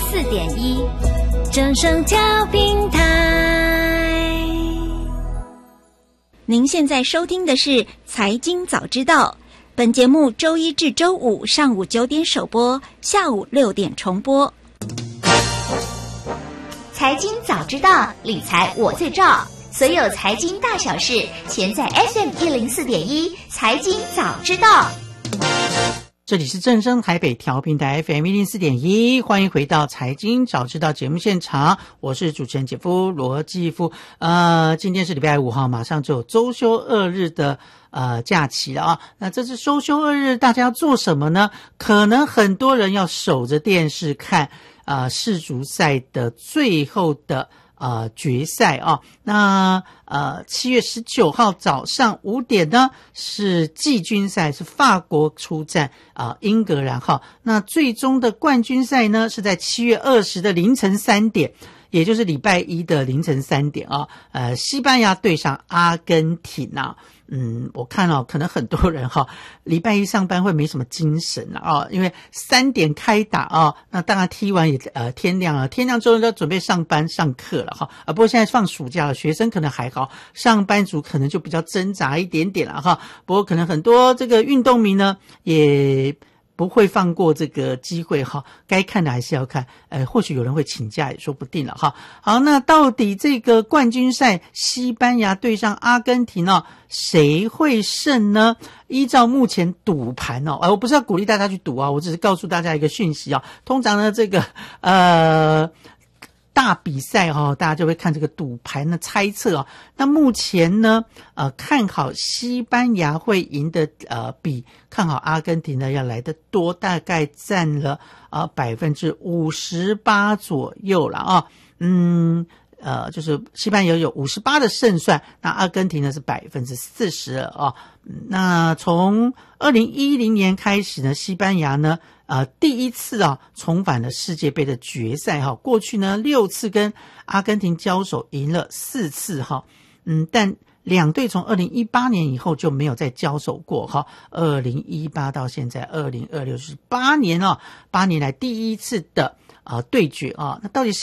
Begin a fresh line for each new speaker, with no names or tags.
104.1正声调频台。
您现在收听的是财经早知道，本节目周一至周五上午9点首播，下午6点重播。
财经早知道，理财我最照，所有财经大小事，全在 FM104.1财经早知道。
这里是正声台北调频台 FM104.1，欢迎回到财经早知道节目现场，我是主持人姐夫罗继夫。今天是礼拜5号，马上就有周休2日的假期了啊。那这次周休2日大家要做什么呢？可能很多人要守着电视看世足赛的最后的决赛啊。那7月19号早上5点呢是季军赛，是法国出战英格兰哈。那最终的冠军赛呢是在7月20的凌晨3点，也就是礼拜一的凌晨3点啊。西班牙对上阿根廷啊。我看可能很多人礼拜一上班会没什么精神了因为3点开打那当然踢完也天亮了，天亮之后就准备上班上课了不过现在放暑假了，学生可能还好，上班族可能就比较挣扎一点点了不过可能很多这个运动迷呢也不会放过这个机会该看的还是要看，或许有人会请假也说不定了好，那到底这个冠军赛西班牙对上阿根廷谁会胜呢？依照目前赌盘我不是要鼓励大家去赌我只是告诉大家一个讯息通常呢这个大比赛大家就会看这个赌盘的猜测那目前呢看好西班牙会赢的比看好阿根廷呢要来得多，大概占了58%左右了就是西班牙有58%的胜算，那阿根廷呢是42%那从2010年开始呢，西班牙呢第一次重返了世界杯的决赛过去呢6次跟阿根廷交手赢了4次但两队从2018年以后就没有再交手过2018到现在2026是8年8年来第一次的对决那到底